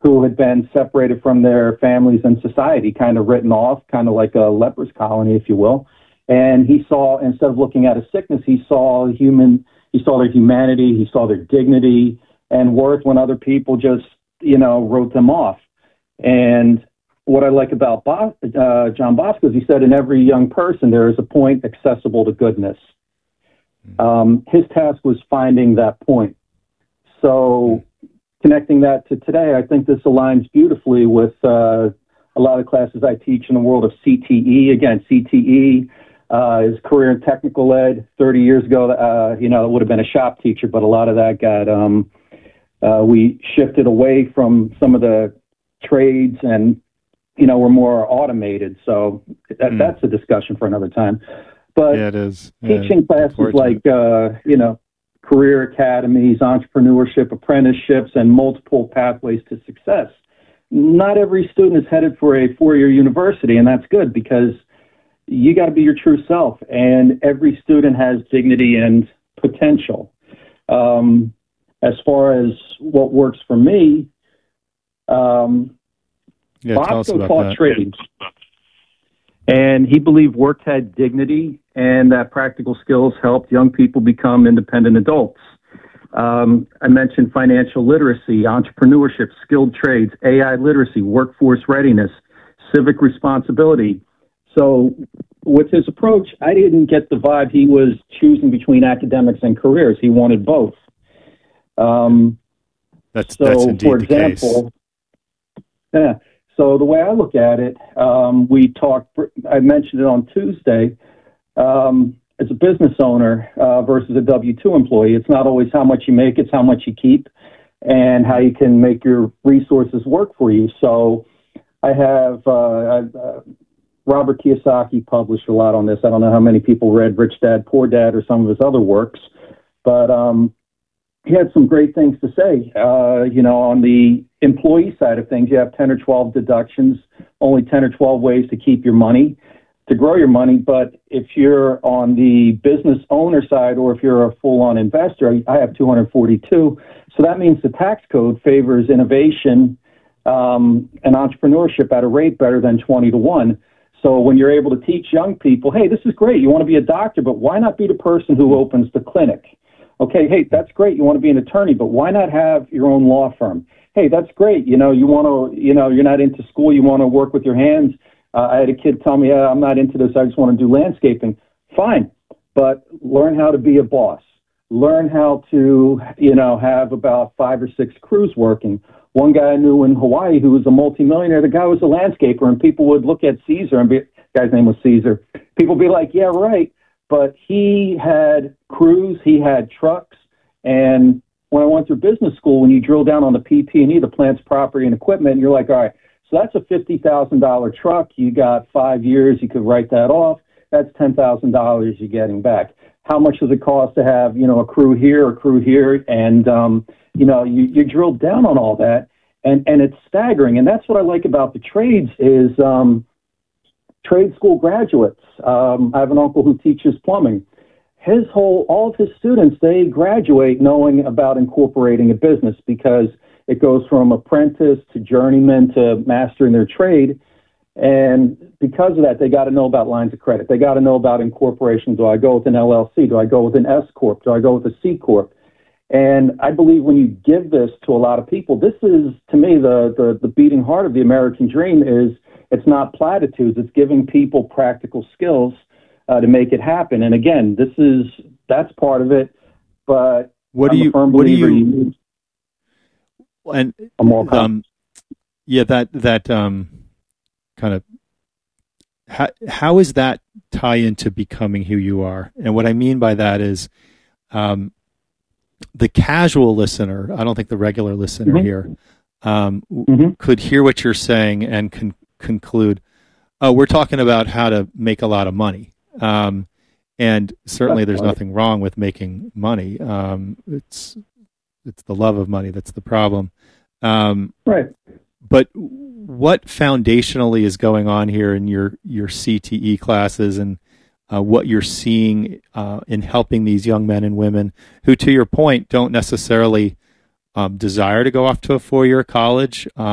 who had been separated from their families and society, kind of written off, kind of like a leper's colony, if you will. And he saw, instead of looking at a sickness, he saw he saw their humanity, he saw their dignity and worth when other people just, wrote them off. And what I like about John Bosco is he said in every young person there is a point accessible to goodness. His task was finding that point. So connecting that to today, I think this aligns beautifully with a lot of classes I teach in the world of CTE. Again, CTE is career and technical ed. 30 years ago, it would have been a shop teacher, but a lot of that got, we shifted away from some of the trades and, we're more automated. So that's a discussion for another time. But yeah, it is. Teaching classes like, career academies, entrepreneurship, apprenticeships, and multiple pathways to success. Not every student is headed for a four-year university, and that's good because you got to be your true self, and every student has dignity and potential. As far as what works for me, Bosco taught trades, and he believed work had dignity and that practical skills helped young people become independent adults. I mentioned financial literacy, entrepreneurship, skilled trades, AI literacy, workforce readiness, civic responsibility. So with his approach, I didn't get the vibe he was choosing between academics and careers. He wanted both. That's indeed for the example, case. Yeah. So the way I look at it, I mentioned it on Tuesday, as a business owner versus a W-2 employee, it's not always how much you make, it's how much you keep and how you can make your resources work for you. So I have Robert Kiyosaki published a lot on this. I don't know how many people read Rich Dad, Poor Dad or some of his other works, but he had some great things to say. On the employee side of things, you have 10 or 12 deductions, only 10 or 12 ways to keep your money, to grow your money. But if you're on the business owner side or if you're a full-on investor, I have 242. So that means the tax code favors innovation and entrepreneurship at a rate better than 20-1. So when you're able to teach young people, hey, this is great. You want to be a doctor, but why not be the person who opens the clinic? Okay, hey, that's great. You want to be an attorney, but why not have your own law firm? Hey, that's great. You want to, you're not into school. You want to work with your hands. I had a kid tell me, I'm not into this. I just want to do landscaping. Fine, but learn how to be a boss. Learn how to, have about 5 or 6 crews working. One guy I knew in Hawaii who was a multimillionaire, the guy was a landscaper, and people would look at Caesar and guy's name was Caesar. People would be like, yeah, right. But he had crews, he had trucks, and when I went through business school, when you drill down on the PP&E, the plant's property and equipment, you're like, all right, so that's a $50,000 truck. You got 5 years, you could write that off. That's $10,000 you're getting back. How much does it cost to have, a crew here, a crew here? And, you drill down on all that, and it's staggering. And that's what I like about the trades is trade school graduates. I have an uncle who teaches plumbing. All of his students, they graduate knowing about incorporating a business because it goes from apprentice to journeyman to mastering their trade. And because of that, they got to know about lines of credit. They got to know about incorporation. Do I go with an LLC? Do I go with an S Corp? Do I go with a C Corp? And I believe when you give this to a lot of people, this is, to me, the beating heart of the American dream is it's not platitudes. It's giving people practical skills to make it happen. And again, that's part of it. But I'm a firm believer kind of how is that tie into becoming who you are? And what I mean by that is the casual listener, I don't think the regular listener here, could hear what you're saying and conclude, oh, we're talking about how to make a lot of money. And certainly there's nothing wrong with making money. It's the love of money that's the problem. Right. But what foundationally is going on here in your CTE classes and what you're seeing in helping these young men and women who, to your point, don't necessarily desire to go off to a 4-year college,